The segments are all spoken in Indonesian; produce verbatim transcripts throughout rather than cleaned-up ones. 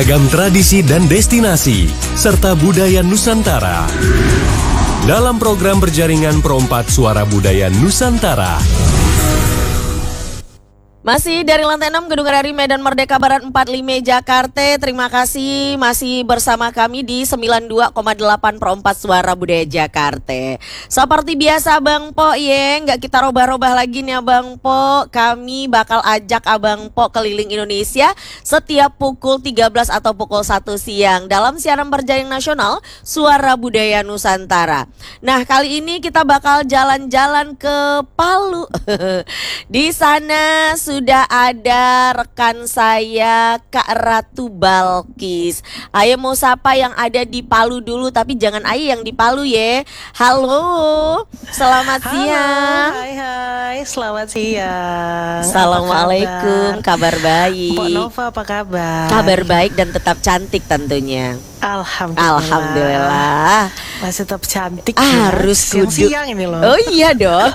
beragam tradisi dan destinasi, serta budaya Nusantara. Dalam program berjaringan Perompat Suara Budaya Nusantara. Masih dari lantai enam Gedung R R I Medan Merdeka Barat empat puluh lima Jakarta. Terima kasih masih bersama kami di sembilan puluh dua koma delapan Perompat Suara Budaya Jakarta. Seperti biasa Bang Po ya, nggak kita robah-robah lagi nih Abang Po. Kami bakal ajak Abang Po keliling Indonesia setiap pukul tiga belas atau pukul satu siang dalam siaran berjaring nasional Suara Budaya Nusantara. Nah, kali ini kita bakal jalan-jalan ke Palu. Di sana sudah ada rekan saya Kak Ratu Balkis. Ayo mau sapa yang ada di Palu dulu, tapi jangan ayo yang di Palu ya. Halo, selamat Halo, siang. hai hai, selamat siang. Assalamualaikum, kabar, kabar baik. Mbak Nova apa kabar? Kabar baik dan tetap cantik tentunya. Alhamdulillah. Alhamdulillah. Masih tetap cantik. Harus ya. kudu. Siang-siang ini loh. Oh iya dong.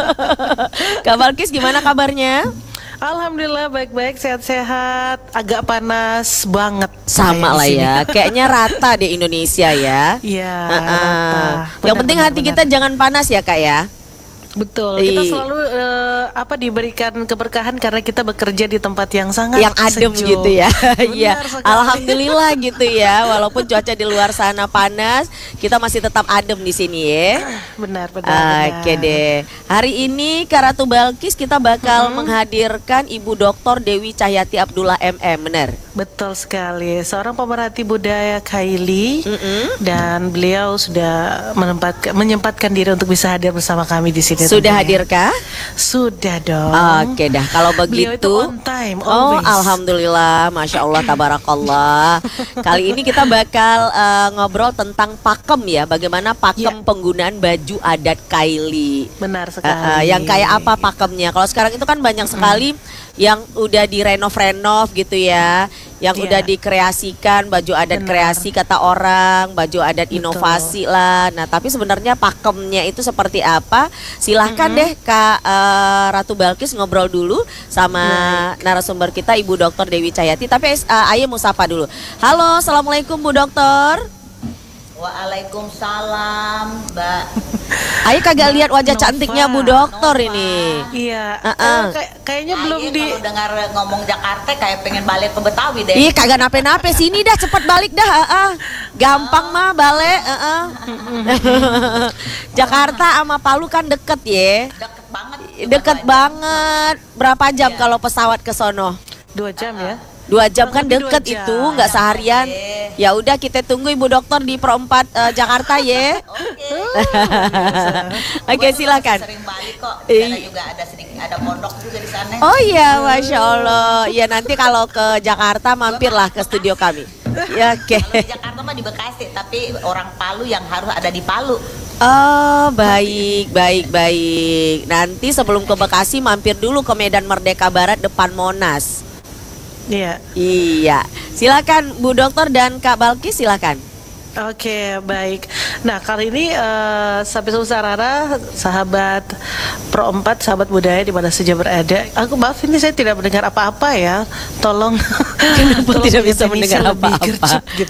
Kak Balkis gimana kabarnya? Alhamdulillah baik-baik, sehat-sehat. Agak panas banget. Sama lah ya, kayaknya rata di Indonesia ya. Iya. uh-uh. Rata. Yang penting hati benar. kita jangan panas ya Kak ya. Betul, kita Ih. selalu uh, apa diberikan keberkahan karena kita bekerja di tempat yang sangat yang adem sejuk. gitu ya. Iya. Benar sekali. Alhamdulillah gitu ya. Walaupun cuaca di luar sana panas, kita masih tetap adem di sini ya. Benar, benar. Oke benar. deh. Hari ini Kak Ratu Balkis kita bakal Mm-hmm. menghadirkan Ibu Doktor Dewi Cahyati Abdullah M M, benar? Betul sekali, seorang pemerhati budaya Kaili. Mm-mm. Dan beliau sudah menempatkan, menyempatkan diri untuk bisa hadir bersama kami di sini. Sudah tentunya. hadirkah? Sudah dong. Oke dah, kalau Beliau itu begitu. on time, Oh, always. alhamdulillah, masya Allah, tabarakallah. Kali ini kita bakal uh, ngobrol tentang pakem ya, bagaimana pakem Ya. penggunaan baju adat Kaili. Benar Uh, sekali. uh, yang kayak apa pakemnya? Kalau sekarang itu kan banyak sekali yang udah direnov-renov gitu ya, yang Iya. udah dikreasikan baju adat Benar. kreasi kata orang, baju adat Betul. inovasi lah. Nah, tapi sebenarnya pakemnya itu seperti apa? Silahkan Mm-mm. deh Kak uh, Ratu Balkis ngobrol dulu sama Baik. narasumber kita Ibu Doktor Dewi Cahyati. Tapi uh, ayo mau sapa dulu. Halo, assalamualaikum Bu Doktor. Waalaikumsalam, Mbak. Ayo kagak lihat wajah Nova. cantiknya Bu Doktor Nova. ini. Iya. Uh-uh. eh, kayak- kayaknya belum Aye, di. kalau dengar ngomong Jakarta kayak pengen balik ke Betawi deh. Ih kagak nape-nape, sini dah cepet balik dah. uh-uh. Gampang mah balik. uh-uh. Jakarta sama Palu kan deket ya. Deket banget. Deket banget. Berapa jam Iya. kalau pesawat ke sono? Dua jam ya. Dua jam kan Kurang lebih deket dua jam. itu, nggak seharian. Oke. Ya udah kita tunggu Ibu Dokter di Perompat eh, Jakarta ya. Oke. Oke Gua juga silakan. Sering balik kok. Ih. Karena juga ada sedikit ada pondok juga di sana. Oh iya, masya Allah. Ya nanti kalau ke Jakarta mampirlah ke studio kami. Ya oke. Kalau di Jakarta mah di Bekasi, tapi orang Palu yang harus ada di Palu. Oh baik, baik, baik. Nanti sebelum ke Bekasi mampir dulu ke Medan Merdeka Barat depan Monas. Iya. Iya, silakan Bu Dokter dan Kak Balkis silakan. Oke, baik. Nah, kali ini eh Sapi Sarara, sahabat Pro empat, sahabat budaya di mana saja berada. Aku maaf ini saya tidak mendengar apa-apa ya. Tolong. Kenapa tolong tidak bisa Indonesia mendengar lebih apa-apa? gercep gitu.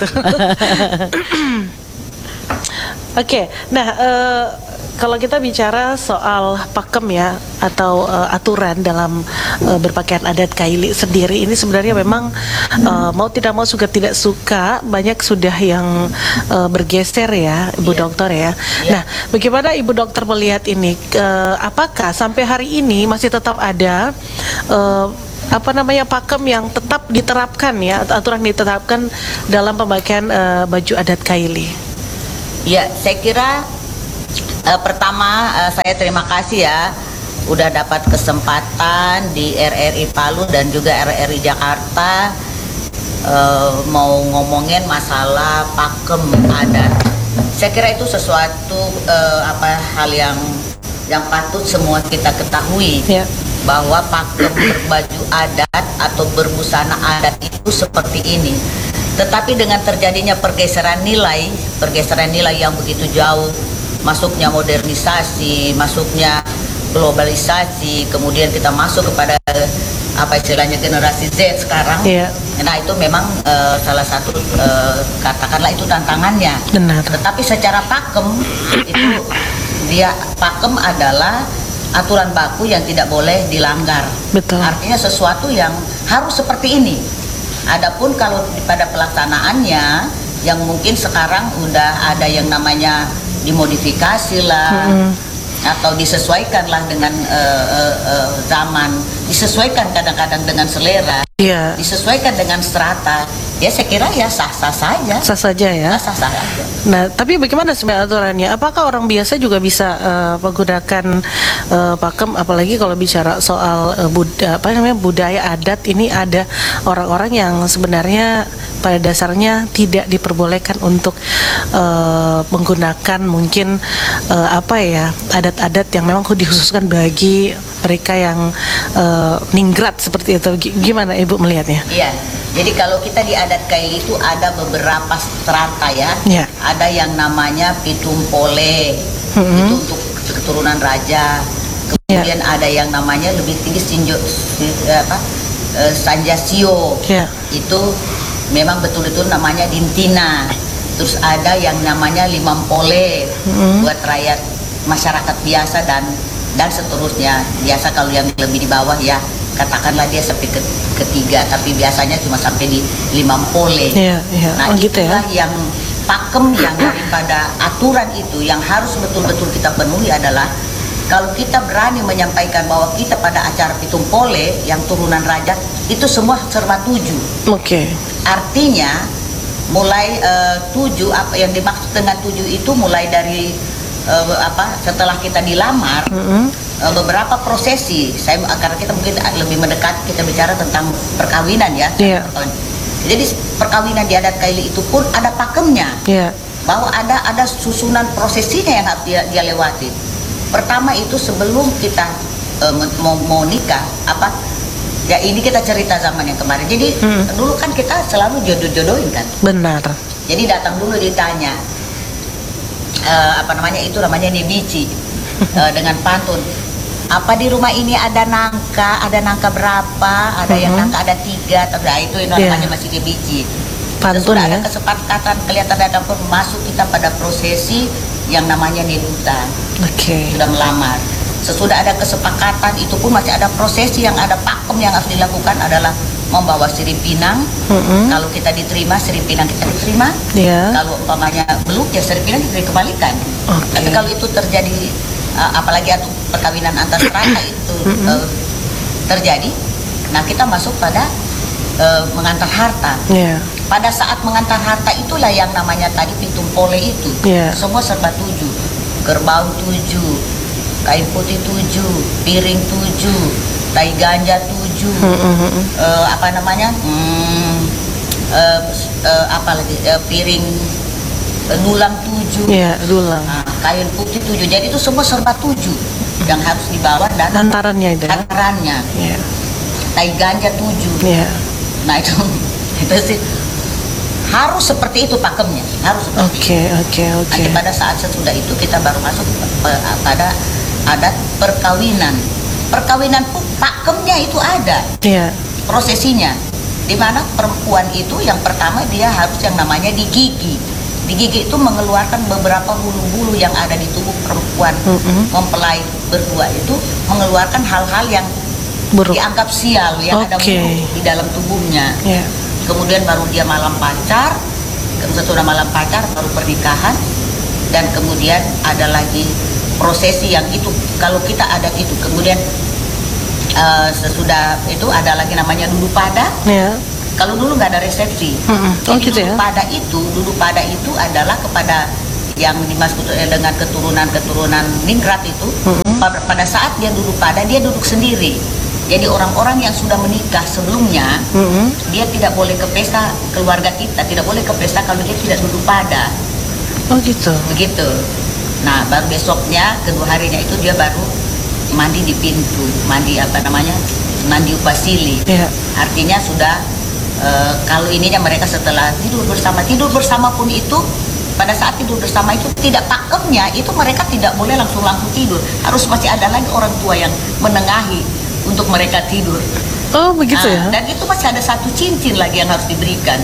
Oke, nah eh, kalau kita bicara soal pakem ya atau eh, aturan dalam eh, berpakaian adat Kaili sendiri ini sebenarnya memang eh, mau tidak mau suka tidak suka banyak sudah yang eh, bergeser ya Ibu Iya. Dokter ya. Iya. Nah, bagaimana Ibu Dokter melihat ini? Eh, apakah sampai hari ini masih tetap ada eh, apa namanya pakem yang tetap diterapkan ya, atau aturan diterapkan dalam pemakaian eh, baju adat Kaili? Ya, saya kira eh, pertama eh, saya terima kasih ya udah dapat kesempatan di R R I Palu dan juga R R I Jakarta eh, mau ngomongin masalah pakem adat. Saya kira itu sesuatu eh, apa hal yang yang patut semua kita ketahui. Ya. Bahwa pakem berbaju adat atau berbusana adat itu seperti ini. Tetapi dengan terjadinya pergeseran nilai, pergeseran nilai yang begitu jauh, masuknya modernisasi, masuknya globalisasi, kemudian kita masuk kepada apa istilahnya generasi Z sekarang. Iya. Nah itu memang uh, salah satu uh, katakanlah itu tantangannya. Benar. Tetapi secara pakem itu dia pakem adalah aturan baku yang tidak boleh dilanggar. Betul. Artinya sesuatu yang harus seperti ini. Adapun kalau pada pelaksanaannya yang mungkin sekarang udah ada yang namanya dimodifikasi lah. Mm-hmm. Atau disesuaikan lah dengan uh, uh, uh, zaman, disesuaikan kadang-kadang dengan selera, yeah. disesuaikan dengan strata. Ya saya kira ya sah-sah saja. Sah saja ya. Sah-sah saja. Nah, tapi bagaimana sebenarnya aturannya? Apakah orang biasa juga bisa uh, menggunakan uh, pakem? Apalagi kalau bicara soal uh, bud apa namanya budaya adat, ini ada orang-orang yang sebenarnya pada dasarnya tidak diperbolehkan untuk uh, menggunakan mungkin uh, apa ya adat-adat yang memang dikhususkan bagi mereka yang uh, ningrat seperti itu. Gimana Ibu melihatnya? Iya. Jadi kalau kita di adat Kaili itu ada beberapa strata ya. Yeah. Ada yang namanya Pitumpole, mm-hmm. itu untuk keturunan raja. Kemudian yeah. ada yang namanya lebih tinggi Sinjo, apa, uh, Sanjasio, yeah. itu memang betul-betul namanya Dintina. Terus ada yang namanya Limampole, mm-hmm. buat rakyat masyarakat biasa dan dan seterusnya. Biasa kalau yang lebih di bawah ya katakanlah dia sampai ke, ketiga, tapi biasanya cuma sampai di Limampole. Yeah, yeah. Nah oh, gitu itulah ya? yang pakem yang daripada aturan itu yang harus betul-betul kita penuhi adalah kalau kita berani menyampaikan bahwa kita pada acara Pitumpole yang turunan raja itu semua serba tujuh. Oke. Okay. Artinya mulai uh, tujuh apa yang dimaksud dengan tujuh itu mulai dari uh, apa setelah kita dilamar. Mm-hmm. Beberapa prosesi, saya karena kita mungkin lebih mendekat kita bicara tentang perkawinan ya. Yeah. Jadi perkawinan di adat Kaili itu pun ada pakemnya, yeah. bahwa ada ada susunan prosesinya yang harus dia, dia lewati. Pertama itu sebelum kita uh, mau, mau nikah, apa? Ya ini kita cerita zaman yang kemarin. Jadi hmm. dulu kan kita selalu jodoh-jodohin kan. Benar. Jadi datang dulu ditanya, uh, apa namanya itu namanya nebici uh, dengan pantun. Apa di rumah ini ada nangka, ada nangka berapa, ada uh-huh. yang nangka ada tiga, tapi nah, itu yang namanya yeah. masih di biji. Pantun ya. Ada kesepakatan kelihatan datang pun masuk kita pada prosesi yang namanya nedutan. Oke. Okay. Sudah melamar. Sesudah ada kesepakatan itu pun masih ada prosesi yang ada pakem yang harus dilakukan adalah membawa sirip pinang. Uh-huh. Kalau kita diterima sirip pinang kita diterima. Yeah. Kalau umpamanya belum ya sirip pinang kita dikembalikan. Okay. Tapi kalau itu terjadi Uh, apalagi atau perkawinan antar strata itu uh, terjadi, nah kita masuk pada uh, mengantar harta. Yeah. Pada saat mengantar harta itulah yang namanya tadi Pitumpole itu, yeah. semua serba tujuh, kerbau tujuh, kain putih tujuh, piring tujuh, tai ganja tujuh, mm-hmm. uh, apa namanya, hmm, uh, uh, apa lagi, uh, piring dulang tujuh, ya, dulang. Nah, kain putih tujuh, jadi itu semua serba tujuh yang harus dibawa dan hantarannya itu. Hantarannya, ya. Tai ganja tujuh. Ya. Nah itu, itu sih harus seperti itu pakemnya, harus seperti Oke, oke, oke. Nanti pada saat sesudah itu kita baru masuk pada adat perkawinan. Perkawinan pun pakemnya itu ada. Iya. Prosesinya, di mana perempuan itu yang pertama dia harus yang namanya digigi. Di gigi itu mengeluarkan beberapa bulu-bulu yang ada di tubuh perempuan. Mm-hmm. Mempelai berdua itu mengeluarkan hal-hal yang buruk, dianggap sial, yang okay. ada buruk di dalam tubuhnya. Yeah. Kemudian baru dia malam pacar, sesudah malam pacar baru pernikahan, dan kemudian ada lagi prosesi yang itu kalau kita ada itu. Kemudian uh, sesudah itu ada lagi namanya dulu pada. Yeah. Kalau dulu nggak ada resepsi, mm-hmm. oh, gitu ya? Dulu pada itu, dulu pada itu adalah kepada yang dimaksud dengan keturunan-keturunan ningrat itu, mm-hmm. pada saat dia duduk pada, dia duduk sendiri. Jadi orang-orang yang sudah menikah sebelumnya, mm-hmm. dia tidak boleh ke pesta keluarga kita, tidak boleh ke pesta kalau dia tidak duduk pada. Oh gitu. Begitu. Nah baru besoknya, kedua harinya itu dia baru mandi di pintu, mandi apa namanya, mandi upasili. Yeah. Artinya sudah. Uh, kalau ininya mereka setelah tidur bersama tidur bersama pun itu pada saat tidur bersama itu tidak pakemnya itu mereka tidak boleh langsung langsung tidur, harus masih ada lagi orang tua yang menengahi untuk mereka tidur. Oh begitu Nah, ya. dan itu masih ada satu cincin lagi yang harus diberikan.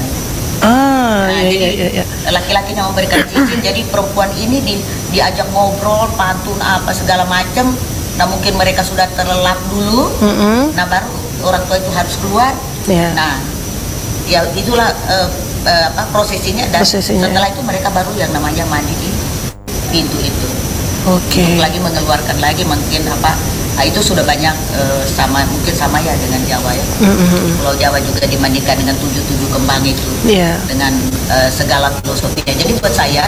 Ah, Nah, iya, jadi iya, iya. laki-lakinya memberikan cincin, jadi perempuan ini di, diajak ngobrol, pantun apa segala macam. Nah mungkin mereka sudah terlelap dulu, Mm-mm. nah baru orang tua itu harus keluar. Iya. Nah, ya itulah eh, eh, apa prosesinya, dan Prosesinya, setelah ya. itu mereka baru yang namanya mandi di pintu itu. Oke. Untuk lagi mengeluarkan lagi mungkin apa, nah, itu sudah banyak eh, sama mungkin sama ya dengan Jawa ya. Mm-mm. Pulau Jawa juga dimandikan dengan tujuh-tujuh kembang itu, Iya. dengan eh, segala filosofinya. Jadi buat saya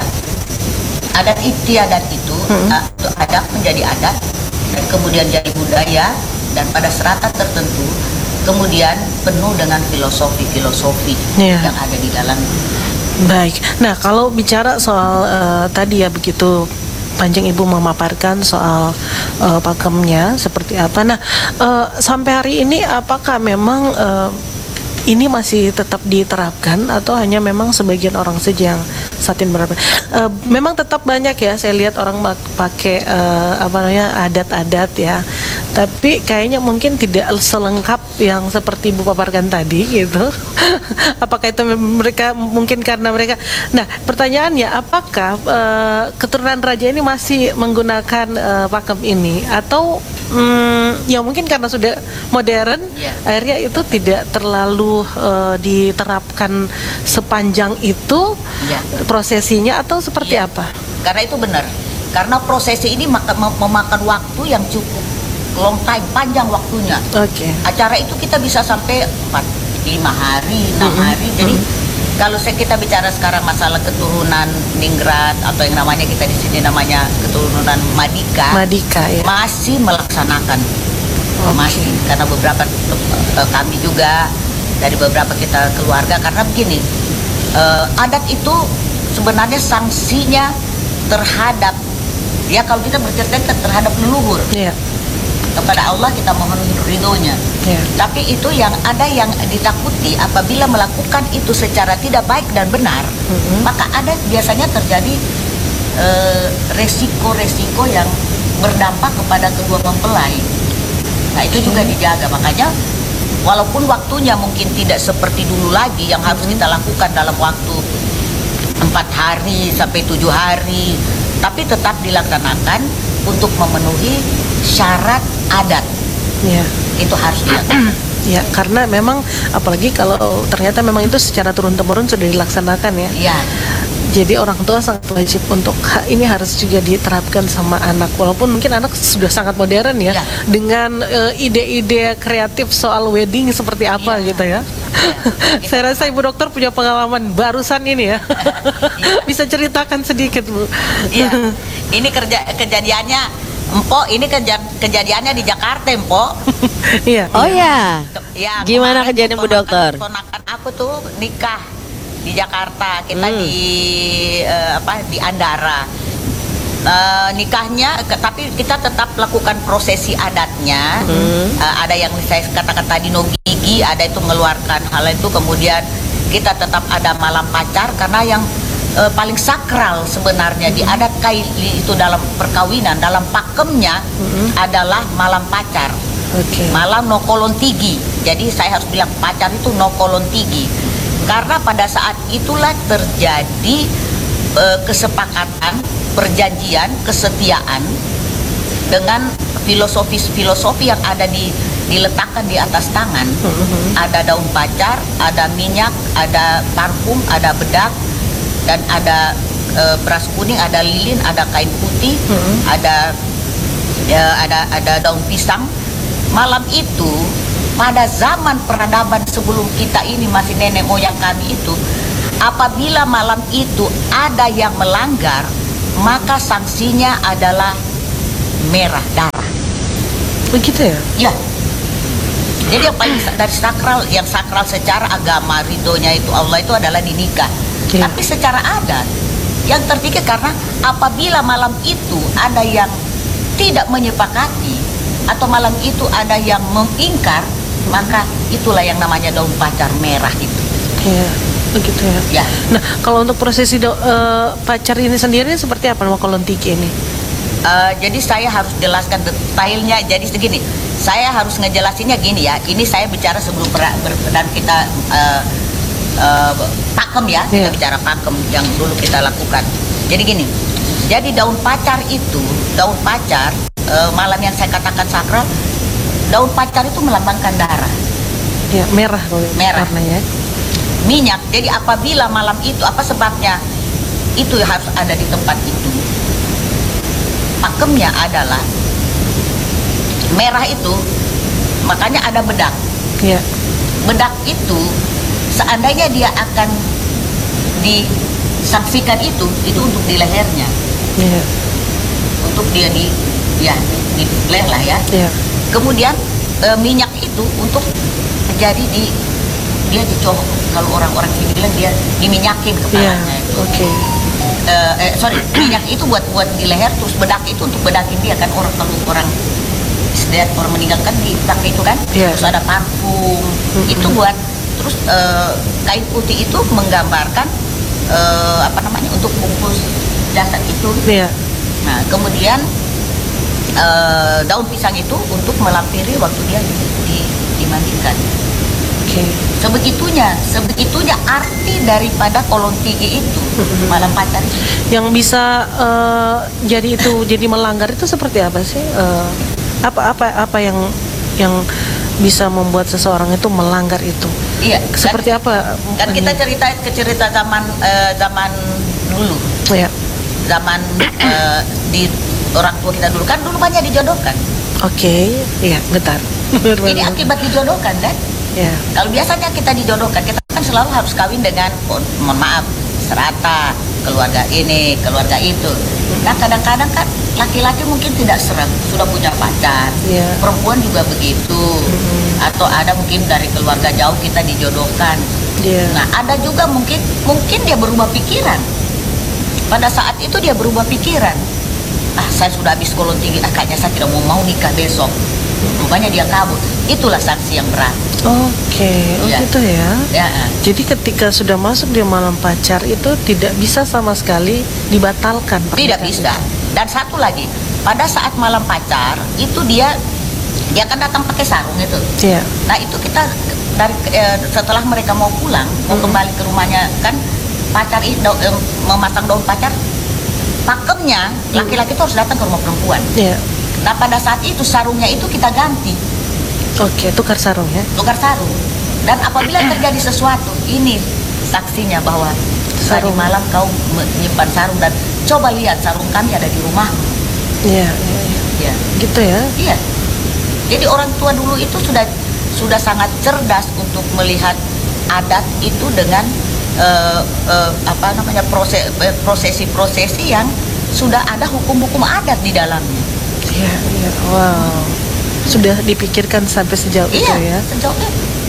adat istiadat itu Mm-mm. uh, itu adat menjadi adat dan kemudian jadi budaya, dan pada serata tertentu kemudian penuh dengan filosofi-filosofi Iya. yang ada di dalam. Baik. Nah, kalau bicara soal eh, tadi ya begitu Panjang Ibu memaparkan soal eh, pakemnya seperti apa. Nah, eh, sampai hari ini apakah memang eh, ini masih tetap diterapkan atau hanya memang sebagian orang saja yang saat ini menerapkan? Eh, memang tetap banyak ya, saya lihat orang mak- pakai eh, apa namanya adat-adat ya. Tapi kayaknya mungkin tidak selengkap yang seperti Ibu paparkan tadi gitu. Apakah itu mem- mereka mungkin karena mereka. Nah, pertanyaannya apakah eh, keturunan raja ini masih menggunakan eh, pakem ini atau mm, ya mungkin karena sudah modern, Ya. akhirnya itu tidak terlalu eh, diterapkan sepanjang itu Ya. prosesinya atau seperti Iya. apa? Karena itu benar. Karena prosesi ini maka- mem- memakan waktu yang cukup long time, panjang waktunya. Oke. Acara itu kita bisa sampai empat, lima hari, enam Mm-mm. hari. Jadi kalau saya kita bicara sekarang masalah keturunan Ningrat atau yang namanya kita di sini namanya keturunan Madika, Madika ya. masih melaksanakan. Oke. Masih, karena beberapa eh, kami juga dari beberapa kita keluarga, karena begini, eh, adat itu sebenarnya sanksinya terhadap, ya kalau kita bercerita terhadap leluhur, Iya. kepada Allah kita mohon ridhonya. Iya. Tapi itu yang ada yang ditakuti apabila melakukan itu secara tidak baik dan benar, Mm-mm. maka ada biasanya terjadi eh, resiko-resiko yang berdampak kepada kedua mempelai. Nah itu juga dijaga, makanya walaupun waktunya mungkin tidak seperti dulu lagi yang harus kita lakukan dalam waktu empat hari sampai tujuh hari, tapi tetap dilaksanakan untuk memenuhi syarat adat. Iya. Itu harus dilakukan. Ya, karena memang apalagi kalau ternyata memang itu secara turun-temurun sudah dilaksanakan ya. Ya, Jadi orang tua sangat wajib untuk ha- ini harus juga diterapkan sama anak. Walaupun mungkin anak sudah sangat modern ya, Ya. dengan eh, ide-ide kreatif soal wedding seperti apa Ya. gitu ya. Saya rasa Ibu Dokter punya pengalaman barusan ini ya. Bisa ceritakan sedikit Bu. iya. Ini kerja kejadiannya, Empok, ini keja- kejadiannya di Jakarta, Empok. Iya. Oh ya. Ya, Gimana kemarin kejadian Bu ponakan- Dokter? Ponakan aku tuh nikah di Jakarta, kita Hmm. di eh, apa di Andara. Eh, nikahnya, ke- tapi kita tetap lakukan prosesi adatnya. Hmm. Eh, ada yang saya katakan tadi no gigi, ada itu mengeluarkan hal itu, kemudian kita tetap ada malam pacar karena yang eh, paling sakral sebenarnya di adat Kaili itu dalam perkawinan, dalam pakemnya adalah malam pacar. Oke. Malam nokolon tigi. Jadi saya harus bilang pacar itu nokolon tigi. Karena pada saat itulah terjadi eh, kesepakatan, perjanjian, kesetiaan dengan filosofis-filosofi yang ada di diletakkan di atas tangan. Ada daun pacar, ada minyak, ada parfum, ada bedak, dan ada eh, beras kuning, ada lilin, ada kain putih, ada ya, ada ada daun pisang. Malam itu pada zaman peradaban sebelum kita ini masih nenek moyang kami itu, apabila malam itu ada yang melanggar, maka sanksinya adalah merah darah. Begitu ya? Ya. Jadi yang paling sa- dari sakral, yang sakral secara agama ridhonya itu Allah itu adalah di nikah. Iya. Tapi secara adat yang terpikir karena apabila malam itu ada yang tidak menyepakati atau malam itu ada yang mengingkar, maka itulah yang namanya daun pacar merah itu. Iya. Begitu ya. Ya. Nah, kalau untuk prosesi do- eh, pacar ini sendiri seperti apa nama kolontiki ini? Eh, jadi saya harus jelaskan detailnya. Jadi segini, saya harus ngejelasinnya gini ya. Ini saya bicara sebelum ber, ber, dan kita uh, uh, pakem ya, kita Yeah. bicara pakem yang dulu kita lakukan. Jadi gini, jadi daun pacar itu, daun pacar uh, malam yang saya katakan sakral, daun pacar itu melambangkan darah, Ya, merah kalau Merah. warnanya. minyak. Jadi apabila malam itu, apa sebabnya itu harus ada di tempat itu? Pakemnya adalah merah itu, makanya ada bedak. Ya, Bedak itu seandainya dia akan disaksikan itu, itu untuk di lehernya, ya, untuk dia di, ya di leher lah ya. ya. Kemudian e, minyak itu untuk jadi di dia dicok, kalau orang-orang sini bilang dia diminyakin Ya, kepalanya itu. oke. Eh, eh, sorry, minyak itu buat buat di leher, terus bedak itu untuk bedakin dia kan, orang kalau orang istilah orang meninggal kan dipakai itu kan, Iya. terus ada parfum Mm-mm. itu buat, terus eh, kain putih itu menggambarkan eh, apa namanya untuk bungkus jasad itu. Ya, Nah kemudian eh, daun pisang itu untuk melampiri waktu dia di, di- dimandikan. oke. Sebegitunya, sebegitunya arti daripada kolon tinggi itu Mm-mm. malam pacar itu. Yang bisa eh, jadi itu jadi melanggar itu seperti apa sih? Eh, apa apa apa yang yang bisa membuat seseorang itu melanggar itu? Iya, Seperti kan, apa? kan kita cerita ke cerita zaman eh, zaman dulu, Ya, zaman eh, di orang tua kita dulu kan dulu banyak dijodohkan. oke. Iya, bentar. Ini akibat dijodohkan kan? Ya, Kalau biasanya kita dijodohkan, kita kan selalu harus kawin dengan, oh, mohon maaf, serata, keluarga ini, keluarga itu. Nah kadang-kadang kan laki-laki mungkin tidak serem, sudah punya pacar, Iya. perempuan juga begitu, Mm-mm. atau ada mungkin dari keluarga jauh kita dijodohkan. Iya. Nah ada juga mungkin mungkin dia berubah pikiran. Pada saat itu dia berubah pikiran. Ah saya sudah habis kolon tinggi, ah, kayaknya saya tidak mau mau nikah besok. Rupanya dia kabur. Itulah sanksi yang berat. Oke, oh Iya. gitu ya. Ya. Jadi ketika sudah masuk di malam pacar itu tidak bisa sama sekali dibatalkan. Tidak pernikahan bisa. itu. Dan satu lagi, pada saat malam pacar itu dia dia kan datang pakai sarung itu. Iya. Nah itu kita dari eh, setelah mereka mau pulang, mau Mm-mm. kembali ke rumahnya kan pacar itu eh, memasang daun pacar, pakemnya laki-laki itu harus datang ke rumah perempuan. Iya. Nah pada saat itu sarungnya itu kita ganti, Oke, tukar sarung ya. tukar sarung. Dan apabila terjadi sesuatu, ini saksinya bahwa tadi Sarung. malam kau menyimpan sarung dan coba lihat sarung kami ada di rumahmu. Iya, iya, iya. Ya. Gitu ya. Iya. Jadi orang tua dulu itu sudah sudah sangat cerdas untuk melihat adat itu dengan eh, eh, apa namanya proses eh, prosesi-prosesi yang sudah ada hukum-hukum adat di dalamnya. Iya, iya. Wow. Sudah dipikirkan sampai sejauh itu Iya, ya. sejauh itu.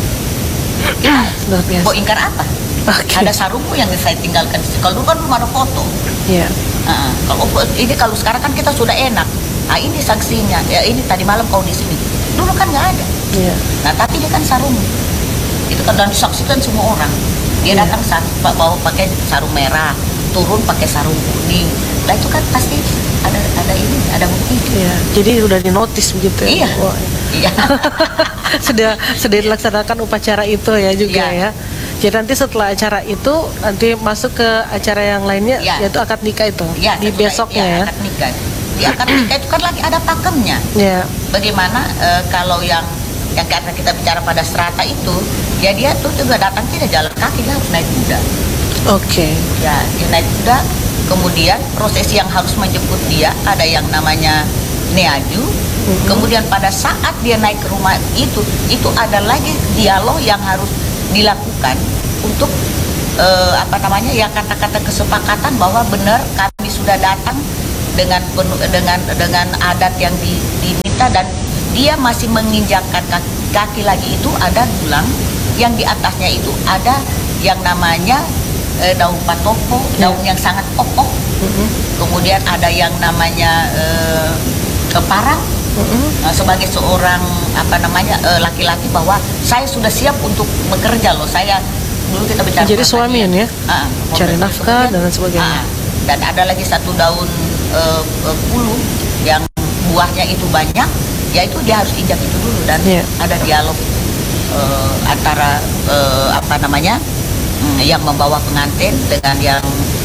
Luar biasa. Mau ingkar apa? Oke. Ada sarungmu yang saya tinggalkan. Kalau dulu kan belum ada foto. Iya. Ah, kalau ini kalau sekarang kan kita sudah enak. Ah ini sanksinya. Ya ini tadi malam kau di sini. Dulu kan nggak ada. Iya. Nah tapi dia kan sarung itu kan dan disaksikan semua orang. Dia Iya. datang sa- bawa pakai sarung merah, turun pakai sarung kuning. Nah itu kan pasti ada ada ini ada bukti. Iya. Jadi udah dinotis begitu ya. Iya. Wah. Iya. sudah sudah dilaksanakan upacara itu ya juga Iya. ya. Jadi nanti setelah acara itu nanti masuk ke acara yang lainnya Iya. yaitu akad nikah itu Ya, di sesudah- besoknya ya. akad nikah. Di akad nikah itu kan lagi ada pakemnya. Ya. Bagaimana eh, kalau yang yang karena kita bicara pada serata itu, ya dia tuh juga datang tidak jalan kaki, dia harus naik kuda. Oke. Ya, dia naik kuda. Kemudian prosesi yang harus menjemput dia ada yang namanya neaju. Mhm. Kemudian pada saat dia naik ke rumah itu, itu ada lagi dialog yang harus dilakukan untuk eh, apa namanya ya kata-kata kesepakatan bahwa benar kami sudah datang dengan penuh- dengan dengan adat yang di- diminta dan dia masih menginjakkan kaki, kaki lagi itu ada tulang yang di atasnya itu ada yang namanya eh, daun patopo, Ya. daun yang sangat kokoh. Mhm. Kemudian ada yang namanya eh, keparang. Mhm. Nah, sebagai seorang apa namanya eh, laki-laki bahwa saya sudah siap untuk bekerja loh. Saya dulu kita bicara Jadi tentang suamian ini. ya? Ah, Cari kemudian- nafkah dan lain sebagainya. Ah, dan ada lagi satu daun eh, eh, puluh yang buahnya itu banyak ya itu dia harus injak itu dulu dan Yeah. ada dialog uh, antara uh, apa namanya mm, yang membawa pengantin dengan yang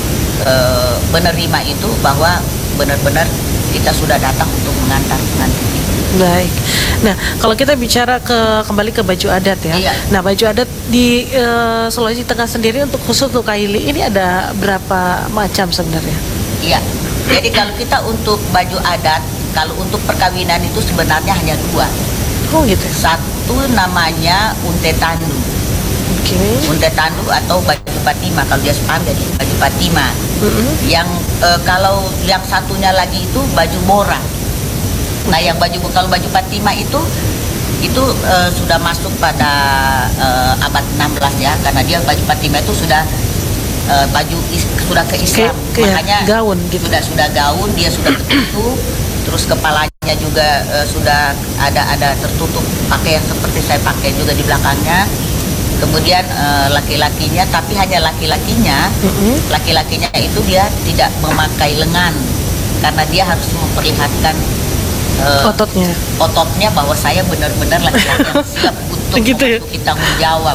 uh, menerima itu bahwa benar-benar kita sudah datang untuk mengantar pengantin itu. Baik. Nah, kalau kita bicara ke kembali ke baju adat ya. Iya. Nah, baju adat di eh, Sulawesi Tengah sendiri untuk khusus untuk Kaili ini ada berapa macam sebenarnya? Iya. Jadi kalau kita untuk baju adat, kalau untuk perkawinan itu sebenarnya hanya dua. Oh gitu. Satu namanya unte tandu. Oke. Unte tandu atau baju patima kalau dia Sepang jadi baju patima. Mm-mm. Yang eh, kalau yang satunya lagi itu baju bora. Nah, yang baju kalau baju patima itu itu eh, sudah masuk pada eh, abad enam belas ya, karena dia baju patima itu sudah eh, baju is, sudah ke Islam. Kayak- kayak Makanya gaun gitu. Sudah sudah gaun, dia sudah tertutup, terus kepalanya juga eh, sudah ada ada tertutup pakai yang seperti saya pakai juga di belakangnya. Kemudian eh, laki-lakinya, tapi hanya laki-lakinya, Mm-mm. laki-lakinya itu dia tidak memakai lengan karena dia harus memperlihatkan eh, Ototnya. ototnya bahwa saya benar-benar laki-laki yang siap untuk Gitu ya? memasuki tanggung jawab.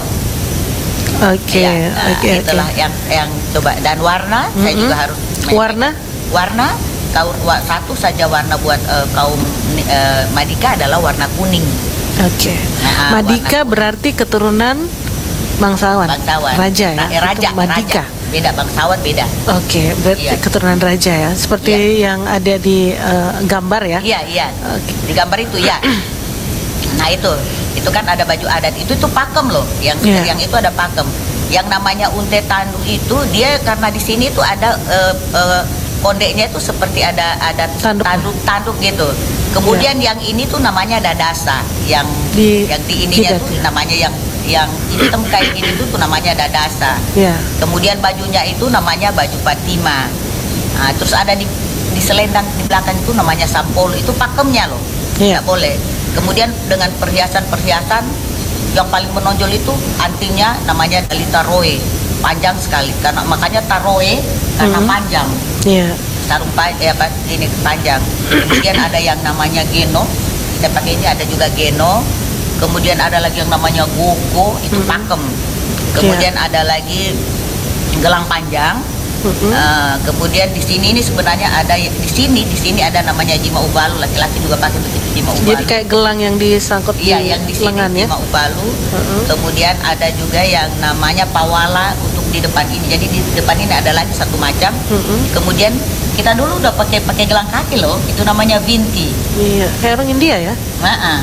Oke, Ya, nah, oke, oke. itulah yang yang coba, dan warna saya Mm-mm. juga harus Warna? warna kaum wa- satu saja warna buat eh, kaum eh, Madika adalah warna kuning. Oke. Nah, Madika warna- berarti keturunan bangsawan. Bangsawan. Raja ya. Nah, eh, raja, Itu Madika. raja. Beda bangsawan beda. Oke, berarti Iya. keturunan raja ya. Seperti yang ada di eh, gambar ya. Iya, iya. Oke. Di gambar itu ya. Nah, itu. Itu kan ada baju adat. Itu tuh pakem loh. Yang Iya. yang itu ada pakem. Yang namanya unte tandu itu dia karena di sini tuh ada eh, eh, kondeknya itu seperti ada ada Tanduk. tanduk-tanduk gitu. Kemudian yang ini tuh namanya dadasa. Yang Di yang di ininya jidat tuh ya? namanya yang yang hitam kayak gini tuh, tuh namanya dadasa. Ya. Kemudian bajunya itu namanya baju patima. Nah, terus ada di di selendang di belakang itu namanya sampolo. Itu pakemnya loh. Iya. Nggak boleh. Kemudian dengan perhiasan-perhiasan yang paling menonjol itu antingnya namanya dalita roe. Panjang sekali karena makanya taroe karena Mhm. panjang. Iya. Sarung panjang ya, apa ini panjang. Kemudian ada yang namanya geno. Saya pakai ini ada juga geno. Kemudian ada lagi yang namanya gogo, itu Mhm. pakem. Kemudian ada lagi gelang panjang. Mm-mm. Eh, kemudian di sini ini sebenarnya ada di sini di sini ada namanya jima ubalu, laki-laki juga pakai begitu jima ubalu. Jadi kayak gelang yang disangkut Iya, di yang di sini lengan ya. jima ubalu. Mm-mm. Kemudian ada juga yang namanya pawala untuk di depan ini. Jadi di depan ini ada lagi satu macam. Mm-mm. Kemudian kita dulu udah pakai pakai gelang kaki loh, itu namanya vinti. Iya, kayak orang India ya. Nah,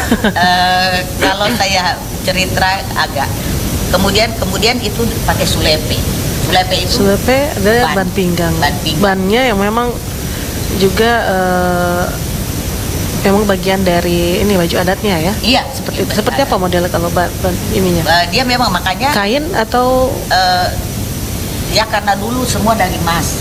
eh, kalau saya cerita agak. Kemudian kemudian itu pakai sulepe. Sulepe itu Sulepe ada Ban. ban pinggang. Ban pinggang. Bannya yang memang juga eh, memang bagian dari ini baju adatnya ya. iya Seperti iya, seperti apa benar. modelnya kalau ban, ban ininya? Eh, dia memang makanya Kain atau eh, ya karena dulu semua dari emas.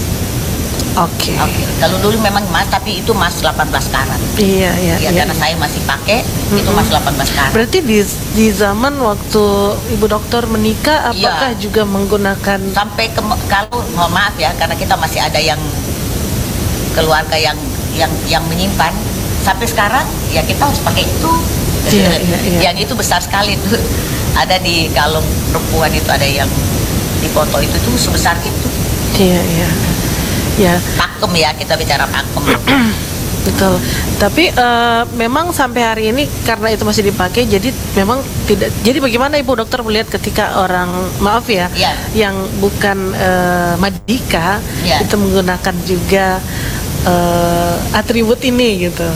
oke. Oke, kalau dulu memang emas tapi itu emas delapan belas karat. Iya, iya, Ya, iya. karena saya masih pakai itu Mm-mm. emas delapan belas karat. Berarti di di zaman waktu Ibu Dokter menikah apakah Iya. juga menggunakan Sampai ke, kalau mohon maaf ya karena kita masih ada yang keluarga yang yang yang menyimpan sampai sekarang ya kita harus pakai itu. Iya, iya, iya. Yang itu besar sekali tuh. Ada di kalung perempuan itu ada yang di foto itu tuh sebesar itu. Iya, iya. Ya, Pakem ya, kita bicara pakem. betul. Tapi eh, memang sampai hari ini karena itu masih dipakai, jadi memang tidak. Jadi bagaimana Ibu Dokter melihat ketika orang maaf ya, Iya. yang bukan eh, Madika Iya. itu menggunakan juga eh, atribut ini gitu.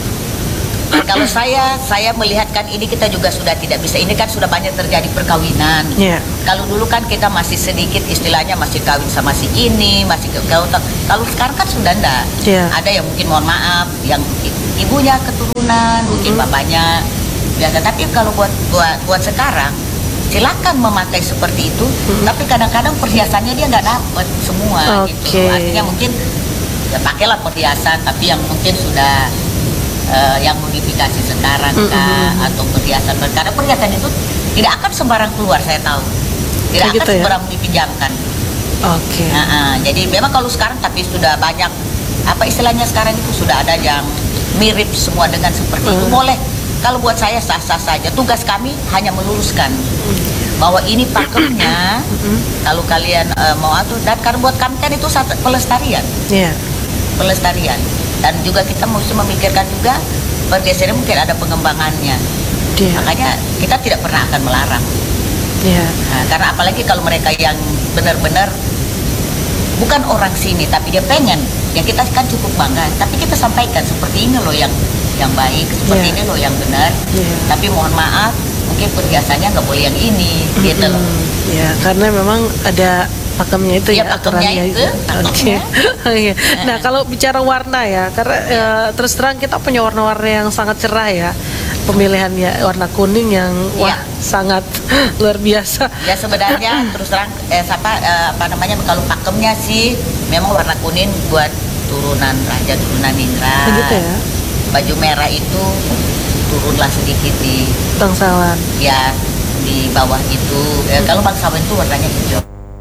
Kalau saya saya melihatkan ini kita juga sudah tidak bisa, ini kan sudah banyak terjadi perkawinan. Iya. Kalau dulu kan kita masih sedikit istilahnya masih kawin sama si ini, masih ke kau. Kalau sekarang kan sudah enggak. Iya. Ada yang mungkin mohon maaf, yang i- ibunya keturunan, mungkin Mhm. bapaknya biasa. Tapi kalau buat buat buat sekarang silakan memakai seperti itu, Mhm. tapi kadang-kadang perhiasannya dia nggak dapat semua Oke. gitu. Artinya mungkin ya pakailah perhiasan tapi yang mungkin sudah eh, yang modifikasi sekarang Mhm. kah, atau perhiasan karena perhiasan itu tidak akan sembarang keluar, saya tahu Kayak tidak akan gitu ya? sembarang dipinjamkan. Oke. Nah, ah, jadi memang kalau sekarang tapi sudah banyak apa istilahnya sekarang itu sudah ada yang mirip semua dengan seperti itu, Hmm. boleh. Kalau buat saya sah-sah saja. Tugas kami hanya meluruskan bahwa ini pakemnya. Kalau kalian eh, mau atur, dan karena buat kami kan itu satu pelestarian, Iya. pelestarian. Dan juga kita mesti memikirkan juga pergeseran mungkin ada pengembangannya. Iya. Makanya kita tidak pernah akan melarang. Iya. Nah, karena apalagi kalau mereka yang benar-benar bukan orang sini tapi dia pengen, ya kita kan cukup bangga. Tapi kita sampaikan seperti ini loh yang yang baik, seperti Iya. ini loh yang benar. Iya. Tapi mohon maaf, mungkin perhiasannya nggak boleh yang ini, gitu loh. Hmm, ya, karena memang ada pakemnya itu Iya, ya, pakemnya aturannya itu, pakemnya. Oke. Iya. Nah, kalau bicara warna ya, karena eh, terus terang kita punya warna-warna yang sangat cerah ya. Pemilihannya warna kuning yang wah Iya. sangat luar biasa. Ya sebenarnya terus terang eh, apa, eh, apa namanya kalau pakemnya sih memang warna kuning buat turunan raja, turunan Indra. Begitu ya. Baju merah itu turunlah sedikit di Bangsawan. ya di bawah itu. Eh, kalau bangsawan itu warnanya hijau.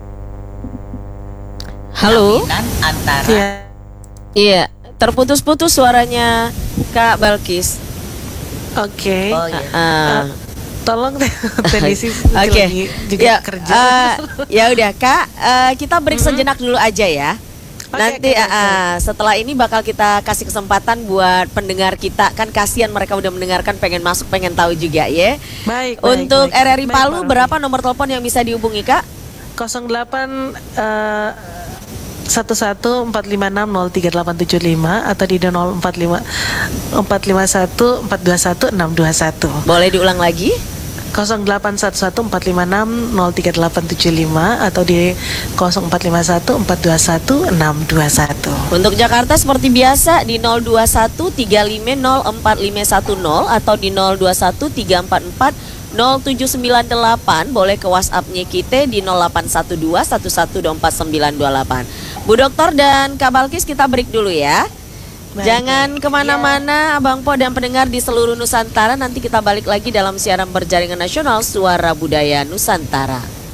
Halo. Jaminan antara Iya. Iya, terputus-putus suaranya Kak Balkis. Oke. Oh iya. Ah. Tolong teknisi Oke, lagi juga ya, kerja. eh, ya udah Kak, eh, kita break sejenak dulu aja ya. Oke, Nanti oke, eh, eh, setelah ini bakal kita kasih kesempatan buat pendengar kita, kan kasihan mereka udah mendengarkan, pengen masuk, pengen tahu juga ya. Baik, baik, Untuk baik. R R I Baik, Palu Mbak berapa nomor telepon yang bisa dihubungi Kak? nol delapan eh, satu satu empat lima enam nol tiga delapan tujuh lima atau di nol empat lima empat lima satu empat dua satu enam dua satu. Boleh diulang lagi? nol delapan satu satu empat lima enam nol tiga delapan tujuh lima atau di nol empat lima satu empat dua satu enam dua satu. Untuk Jakarta seperti biasa di nol dua satu tiga lima nol empat lima satu nol atau di nol dua satu tiga empat empat nol tujuh sembilan delapan. Boleh ke WhatsApp-nya kita di nol delapan satu dua satu satu dua empat sembilan dua delapan. Bu Dokter dan Kak Balkis, kita break dulu ya. Baik, Jangan kemana-mana Abang Po dan pendengar di seluruh Nusantara. Nanti kita balik lagi dalam siaran berjaringan nasional Suara Budaya Nusantara.